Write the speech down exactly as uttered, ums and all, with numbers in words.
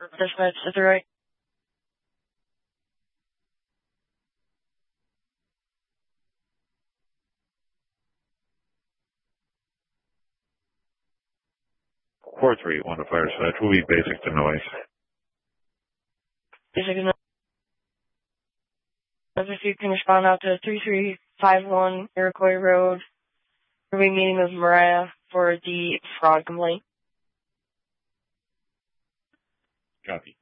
Dispatch, is that right? four three one to fire dispatch. Will be basic to noise. Basic to noise. If you can respond out to three three five one Iroquois Road. We'll be meeting with Mariah for the fraud complaint. Copy.